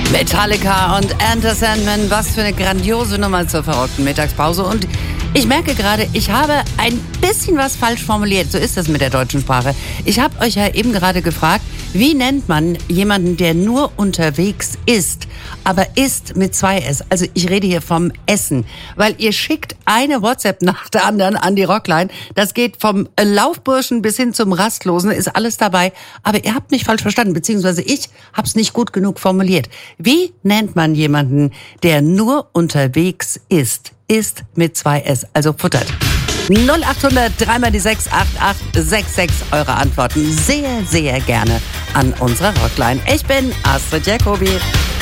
Metallica und Enter Sandman, was für eine grandiose Nummer zur verrückten Mittagspause. Und ich merke gerade, ich habe ein bisschen was falsch formuliert. So ist das mit der deutschen Sprache. Ich habe euch ja eben gerade gefragt, wie nennt man jemanden, der nur unterwegs ist, aber isst mit 2 S? Also ich rede hier vom Essen, weil ihr schickt eine WhatsApp nach der anderen an die Rockline. Das geht vom Laufburschen bis hin zum Rastlosen, ist alles dabei. Aber ihr habt mich falsch verstanden, beziehungsweise ich habe es nicht gut genug formuliert. Wie nennt man jemanden, der nur unterwegs ist? Ist mit 2 S, also futtert. 0800 3 die 6 8866 eure Antworten sehr, sehr gerne an unsere Rockline. Ich bin Astrid Jacobi.